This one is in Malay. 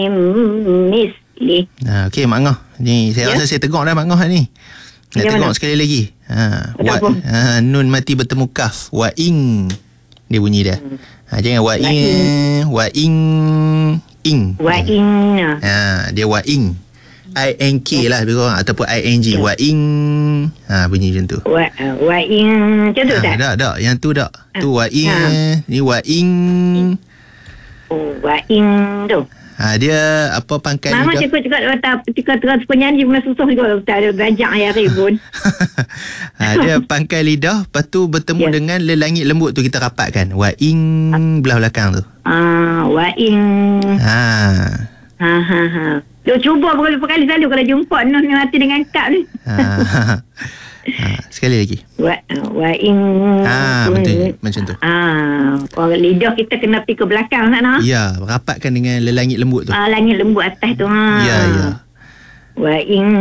misli. Okey, Mak Ngah. Ni saya rasa saya tegak dah Mak Ngah ni. Nak Macam tegak mana? sekali lagi. Kenapa? Nun mati bertemu kaf. Wa ing. Dia bunyi dia. Jangan wa ing. Wa ing. Ing. Wa ing. Dia wa ing. INK lah lebih kurang, ataupun ING. Wa ing. Bunyi macam tu. Wa ing. Macam tu tak? Tak. Yang tu tak. Tu wa ing. Ni wa ing. Wa ing tu. Dia apa pangkal Mama lidah. cakap terus penyanyi pun susah juga. Tak ada belajar hari pun. Dia pangkal lidah, lepas tu bertemu dengan lelangit lembut tu, kita rapatkan. Wa ing belah belakang tu. Wa ing. Dia cuba beberapa kali selalu kalau jumpa Nun ni mati dengan kap ni. Sekali lagi. Wa ing. Betul macam tu. Kalau lidah kita kena pergi ke belakang sana. Ya, rapatkan dengan lelangit lembut tu. Langit lembut atas tu. Ya. Wa ing.